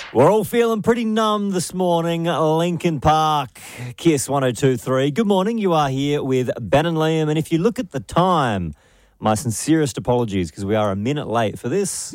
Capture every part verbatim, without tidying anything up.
We're all feeling pretty numb this morning. Lincoln Park, Kiss one oh two point three. Good morning. You are here with Ben and Liam. And if you look at the time, my sincerest apologies because we are a minute late for this.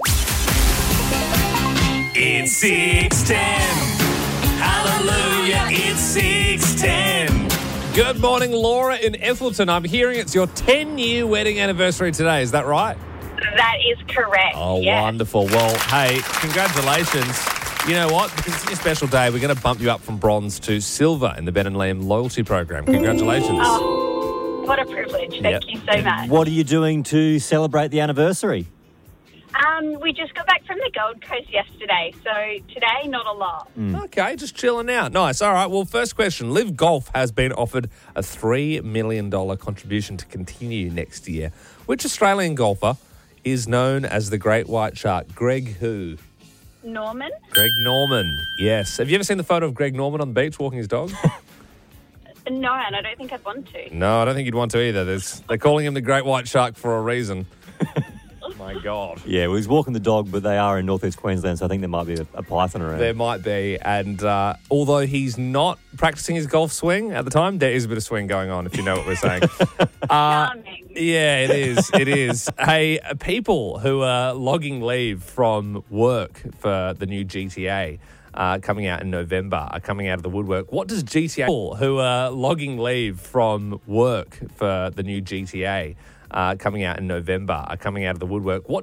It's six ten. Hallelujah, it's six ten. Good morning, Laura in Ethelton. I'm hearing it's your ten-year wedding anniversary today. Is that right? That is correct. Oh, yes. Wonderful. Well, hey, congratulations. You know what? Because it's your special day, we're going to bump you up from bronze to silver in the Ben and Liam loyalty program. Congratulations. Oh, what a privilege. Thank Yep. you so much. What are you doing to celebrate the anniversary? Um, we just got back from the Gold Coast yesterday, so today, not a lot. Okay, just chilling out. Nice. All right, well, first question. Live Golf has been offered a three million dollars contribution to continue next year. Which Australian golfer is known as the Great White Shark? Greg who? Norman? Greg Norman, yes. Have you ever seen the photo of Greg Norman on the beach walking his dog? No, and I don't think I'd want to. No, I don't think you'd want to either. There's, they're calling him the Great White Shark for a reason. My God. Yeah, well, he's walking the dog, but they are in northeast Queensland, so I think there might be a, a python around. There might be. And uh, although he's not practicing his golf swing at the time, there is a bit of swing going on, if you know what we're saying. uh, Charming. yeah, it is. It is. Hey, people who are logging leave from work for the new G T A uh, coming out in November are coming out of the woodwork. What does G T A... People who are logging leave from work for the new G T A uh, coming out in November are coming out of the woodwork. What